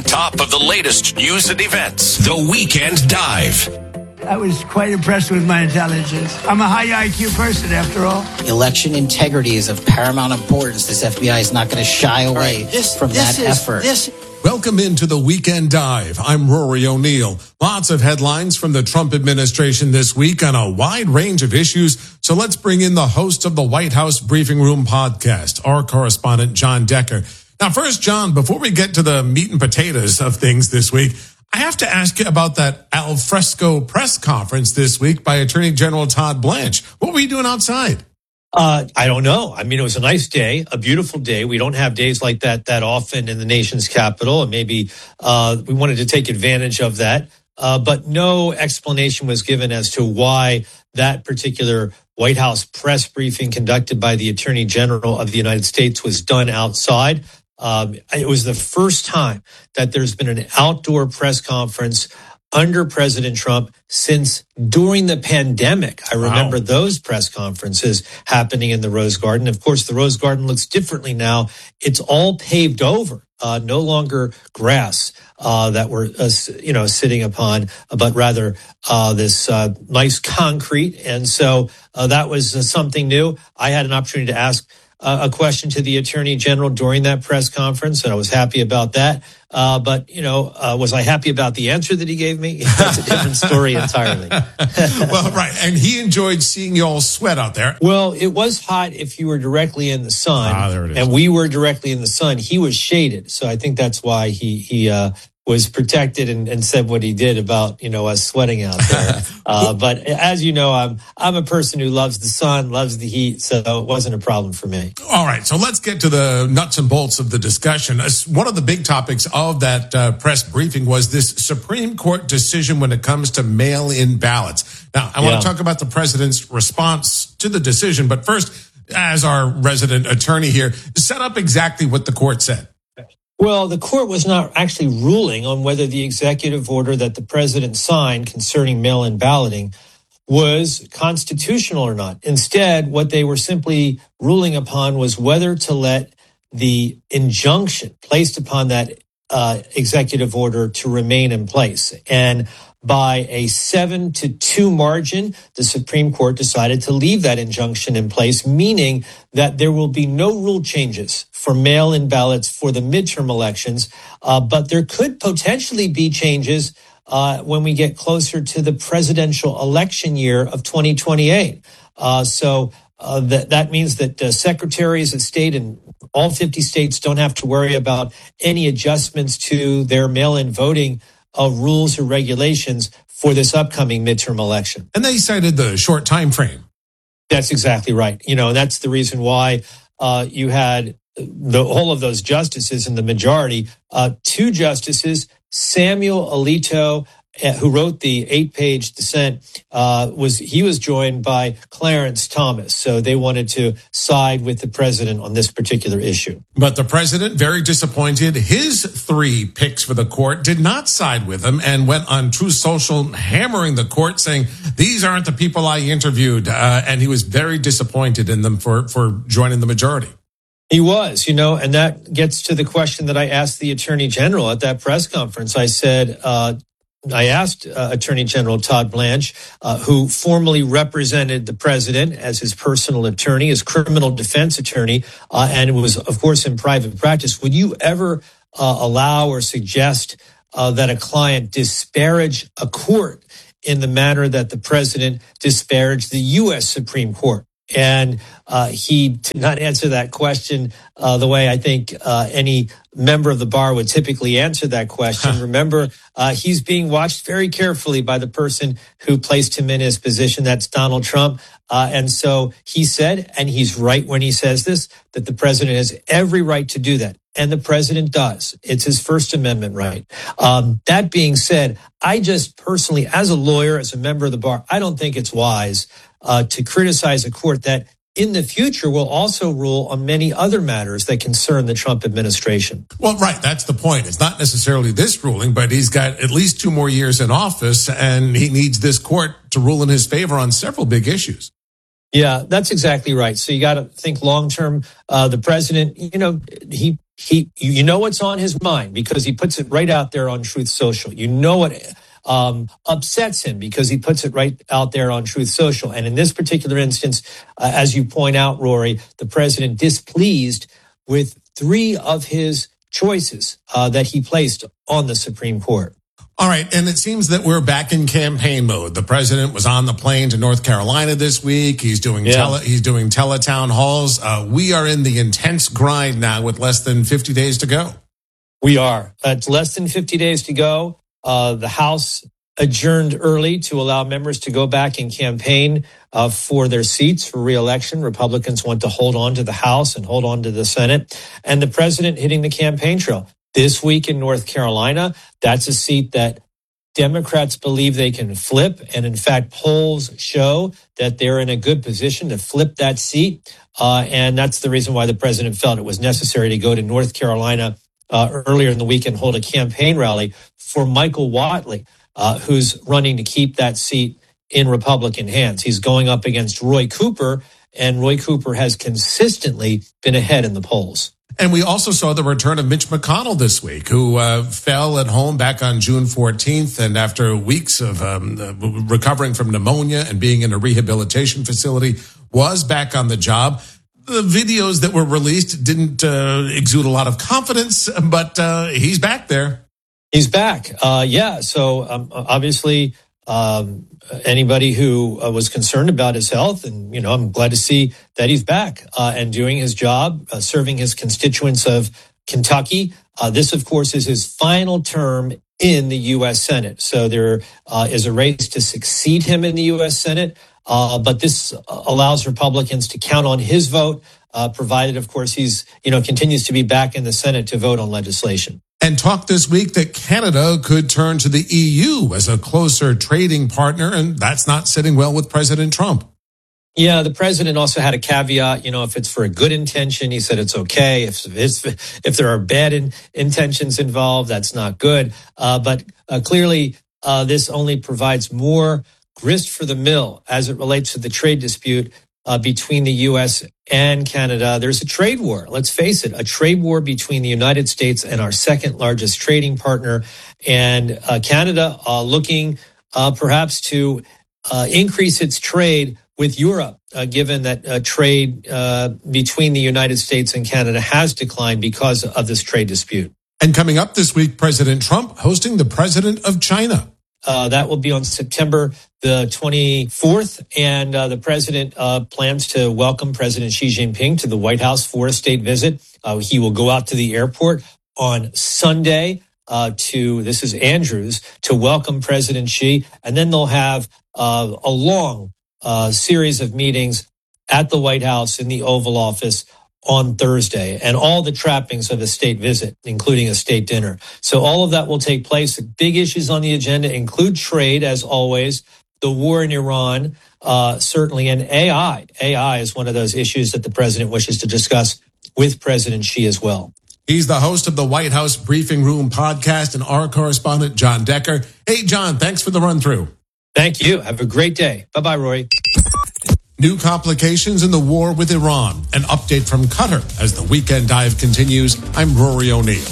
top of the latest news and events. The Weekend Dive. I was quite impressed with my intelligence. I'm a high IQ person, after all. Election integrity is of paramount importance. This FBI is not going to shy away from that effort. Welcome into the Weekend Dive. I'm Rory O'Neill. Lots of headlines from the Trump administration this week on a wide range of issues. So let's bring in the host of the White House Briefing Room podcast, our correspondent, John Decker. Now, first, John, before we get to the meat and potatoes of things this week, I have to ask you about that al fresco press conference this week by Attorney General Todd Blanche. What were you doing outside? I don't know. I mean, it was a nice day, a beautiful day. We don't have days like that often in the nation's capital, and maybe we wanted to take advantage of that. But no explanation was given as to why that particular White House press briefing conducted by the Attorney General of the United States was done outside. It was the first time that there's been an outdoor press conference under President Trump since during the pandemic. I remember those press conferences happening in the Rose Garden. Of course, the Rose Garden looks differently now. It's all paved over, no longer grass that we're sitting upon, but rather this nice concrete. And so that was something new. I had an opportunity to ask a question to the Attorney General during that press conference, and I was happy about that. But was I happy about the answer that he gave me? That's a different story entirely. Well, right. And he enjoyed seeing you all sweat out there. Well, it was hot if you were directly in the sun. There it is. And we were directly in the sun. He was shaded. So I think that's why he was protected and said what he did about, us sweating out there. But as you know, I'm a person who loves the sun, loves the heat, so it wasn't a problem for me. All right, so let's get to the nuts and bolts of the discussion. One of the big topics of that press briefing was this Supreme Court decision when it comes to mail-in ballots. Now, I want to talk about the president's response to the decision, but first, as our resident attorney here, set up exactly what the court said. Well, the court was not actually ruling on whether the executive order that the president signed concerning mail-in balloting was constitutional or not. Instead, what they were simply ruling upon was whether to let the injunction placed upon that executive order to remain in place. And by a 7-2 margin, the Supreme Court decided to leave that injunction in place, meaning that there will be no rule changes for mail-in ballots for the midterm elections. But there could potentially be changes when we get closer to the presidential election year of 2028. That means that secretaries of state in all 50 states don't have to worry about any adjustments to their mail-in voting rules or regulations for this upcoming midterm election. And they cited the short time frame. That's exactly right. That's the reason why you had the whole of those justices in the majority. Two justices, Samuel Alito, who wrote the 8-page dissent, he was joined by Clarence Thomas. So they wanted to side with the president on this particular issue. But the president, very disappointed. His 3 picks for the court did not side with him and went on Truth Social hammering the court, saying, these aren't the people I interviewed. And he was very disappointed in them for joining the majority. He was, and that gets to the question that I asked the Attorney General at that press conference. I asked Attorney General Todd Blanche, who formerly represented the president as his personal attorney, his criminal defense attorney, and was, of course, in private practice. Would you ever allow or suggest that a client disparage a court in the manner that the president disparaged the U.S. Supreme Court? And he did not answer that question the way I think any member of the bar would typically answer that question. Remember, he's being watched very carefully by the person who placed him in his position. That's Donald Trump. And so he said, and he's right when he says this, that the president has every right to do that. And the president does. It's his First Amendment right. That being said, I just personally, as a lawyer, as a member of the bar, I don't think it's wise to criticize a court that in the future will also rule on many other matters that concern the Trump administration. Well, right. That's the point. It's not necessarily this ruling, but he's got at least 2 more years in office, and he needs this court to rule in his favor on several big issues. Yeah, that's exactly right. So you got to think long term. The president, he you know what's on his mind because he puts it right out there on Truth Social. You know what upsets him because he puts it right out there on Truth Social. And in this particular instance, as you point out, Rory, the president displeased with 3 of his choices that he placed on the Supreme Court. All right, and it seems that we're back in campaign mode. The president was on the plane to North Carolina this week. He's doing teletown halls. We are in the intense grind now with less than 50 days to go. We are. It's less than 50 days to go. The House adjourned early to allow members to go back and campaign for their seats for re-election. Republicans want to hold on to the House and hold on to the Senate. And the president hitting the campaign trail. This week in North Carolina, that's a seat that Democrats believe they can flip. And in fact, polls show that they're in a good position to flip that seat. And that's the reason why the president felt it was necessary to go to North Carolina earlier in the week and hold a campaign rally for Michael Whatley, who's running to keep that seat in Republican hands. He's going up against Roy Cooper, and Roy Cooper has consistently been ahead in the polls. And we also saw the return of Mitch McConnell this week, who fell at home back on June 14th. And after weeks of recovering from pneumonia and being in a rehabilitation facility, was back on the job. The videos that were released didn't exude a lot of confidence, but he's back there. He's back. So obviously, anybody who was concerned about his health, and, I'm glad to see that he's back and doing his job, serving his constituents of Kentucky. This, of course, is his final term in the U.S. Senate. So there is a race to succeed him in the U.S. Senate. But this allows Republicans to count on his vote, provided, of course, he's, continues to be back in the Senate to vote on legislation. And talk this week that Canada could turn to the EU as a closer trading partner, and that's not sitting well with President Trump. Yeah, the president also had a caveat. If it's for a good intention, he said it's okay. If there are bad intentions involved, that's not good. But clearly, this only provides more grist for the mill as it relates to the trade dispute between the U.S. and Canada. There's a trade war. Let's face it, a trade war between the United States and our second largest trading partner. And Canada looking perhaps to increase its trade with Europe, given that trade between the United States and Canada has declined because of this trade dispute. And coming up this week, President Trump hosting the president of China. That will be on September the 24th. And the president plans to welcome President Xi Jinping to the White House for a state visit. He will go out to the airport on Sunday this is Andrews, to welcome President Xi. And then they'll have a long series of meetings at the White House in the Oval Office on Thursday, and all the trappings of a state visit, including a state dinner. So all of that will take place. The big issues on the agenda include trade, as always, the war in Iran, certainly, and AI. AI is one of those issues that the president wishes to discuss with President Xi as well. He's the host of the White House Briefing Room podcast and our correspondent, John Decker. Hey, John, thanks for the run-through. Thank you. Have a great day. Bye-bye, Rory. New complications in the war with Iran. An update from Qatar as the Weekend Dive continues. I'm Rory O'Neill.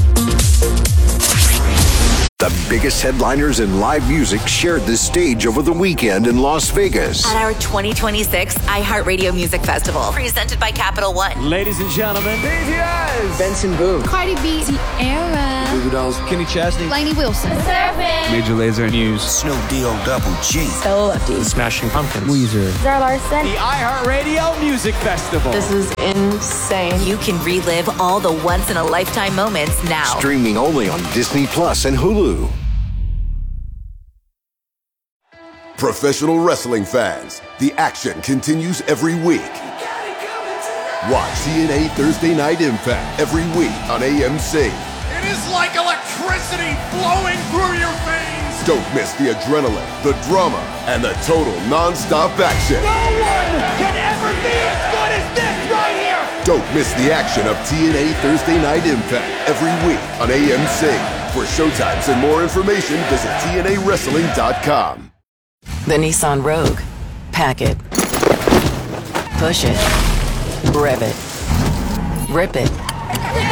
The biggest headliners in live music shared the stage over the weekend in Las Vegas. At our 2026 iHeartRadio Music Festival, presented by Capital One. Ladies and gentlemen, BTS, Benson Boone, Cardi B, Sierra, Goo Goo Dolls, Kenny Chesney, Lainey Wilson, Major Lazer, Muse, Snoop D.O. Double G, Stella Lefty, Smashing Pumpkins, Weezer, Zara Larson. The iHeartRadio Music Festival. This is insane. You can relive all the once-in-a-lifetime moments now. Streaming only on Disney Plus and Hulu. Professional wrestling fans, the action continues every week. Watch TNA Thursday Night Impact every week on AMC. It is like electricity flowing through your veins. Don't miss the adrenaline, the drama, and the total non-stop action. No one can ever be as good as this right here. Don't miss the action of TNA Thursday Night Impact every week on AMC. For showtimes and more information, visit TNAWrestling.com. The Nissan Rogue. Pack it. Push it. Rev it. Rip it.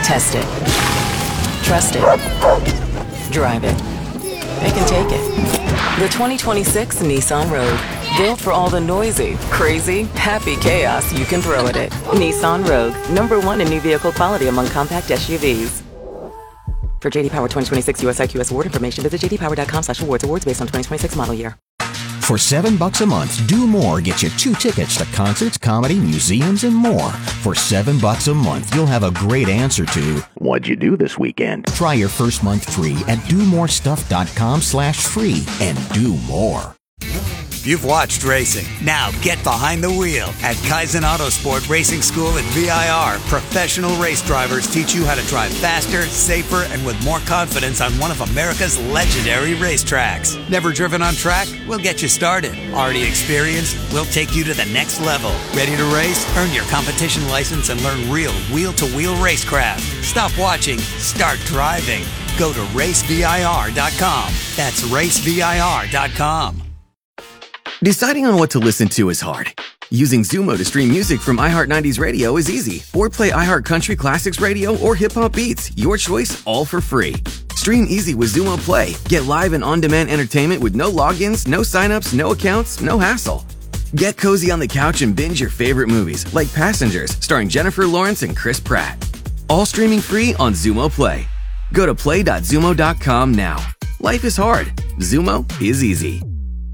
Test it. Trust it. Drive it. They can take it. The 2026 Nissan Rogue. Built for all the noisy, crazy, happy chaos you can throw at it. Nissan Rogue. #1 in new vehicle quality among compact SUVs. For JD Power 2026 US IQS award information, visit jdpower.com/awards. Awards based on 2026 model year. For $7 a month, Do More gets you 2 tickets to concerts, comedy, museums, and more. For $7 a month, you'll have a great answer to, what'd you do this weekend? Try your first month free at domorestuff.com/free and do more. You've watched racing. Now get behind the wheel. At Kaizen Autosport Racing School at VIR, professional race drivers teach you how to drive faster, safer, and with more confidence on one of America's legendary racetracks. Never driven on track? We'll get you started. Already experienced? We'll take you to the next level. Ready to race? Earn your competition license and learn real wheel-to-wheel racecraft. Stop watching. Start driving. Go to racevir.com. That's racevir.com. Deciding on what to listen to is hard. Using Zumo to stream music from iHeart 90s Radio is easy. Or play iHeart Country Classics Radio or Hip Hop Beats. Your choice, all for free. Stream easy with Zumo Play. Get live and on-demand entertainment with no logins, no signups, no accounts, no hassle. Get cozy on the couch and binge your favorite movies, like Passengers, starring Jennifer Lawrence and Chris Pratt. All streaming free on Zumo Play. Go to play.zumo.com now. Life is hard. Zumo is easy.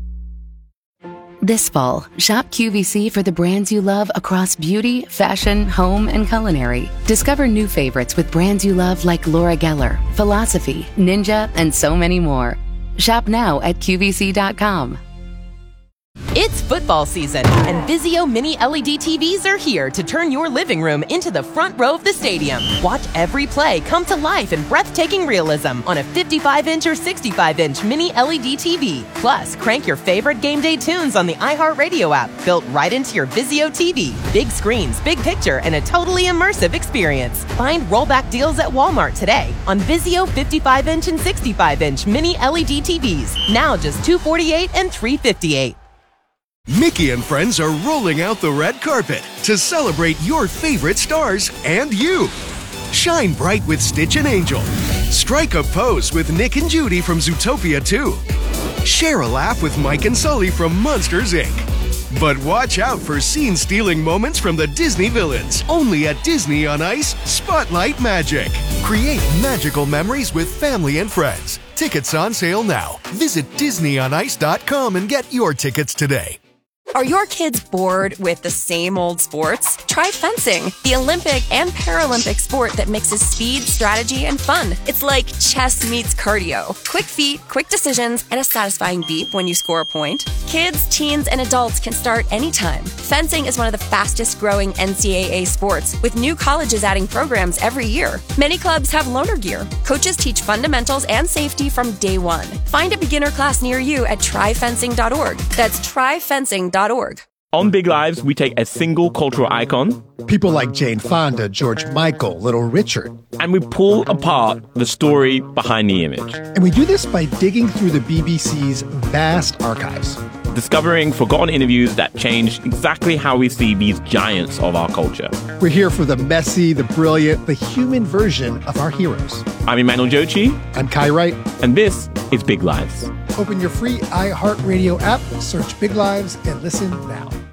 This fall, shop QVC for the brands you love across beauty, fashion, home, and culinary. Discover new favorites with brands you love like Laura Geller, Philosophy, Ninja, and so many more. Shop now at QVC.com. It's football season, and Vizio Mini LED TVs are here to turn your living room into the front row of the stadium. Watch every play come to life in breathtaking realism on a 55-inch or 65-inch Mini LED TV. Plus, crank your favorite game day tunes on the iHeartRadio app, built right into your Vizio TV. Big screens, big picture, and a totally immersive experience. Find rollback deals at Walmart today on Vizio 55-inch and 65-inch Mini LED TVs. Now just $248 and $358. Mickey and friends are rolling out the red carpet to celebrate your favorite stars and you. Shine bright with Stitch and Angel. Strike a pose with Nick and Judy from Zootopia 2. Share a laugh with Mike and Sully from Monsters, Inc. But watch out for scene-stealing moments from the Disney villains. Only at Disney on Ice, Spotlight Magic. Create magical memories with family and friends. Tickets on sale now. Visit DisneyOnIce.com and get your tickets today. Are your kids bored with the same old sports? Try fencing, the Olympic and Paralympic sport that mixes speed, strategy, and fun. It's like chess meets cardio. Quick feet, quick decisions, and a satisfying beep when you score a point. Kids, teens, and adults can start anytime. Fencing is one of the fastest growing NCAA sports, with new colleges adding programs every year. Many clubs have loaner gear. Coaches teach fundamentals and safety from day one. Find a beginner class near you at tryfencing.org. That's tryfencing.org. On Big Lives, we take a single cultural icon, people like Jane Fonda, George Michael, Little Richard, and we pull apart the story behind the image. And we do this by digging through the BBC's vast archives, discovering forgotten interviews that changed exactly how we see these giants of our culture. We're here for the messy, the brilliant, the human version of our heroes. I'm Emmanuel Jochi. I'm Kai Wright. And this is Big Lives. Open your free iHeartRadio app, search Big Lives, and listen now.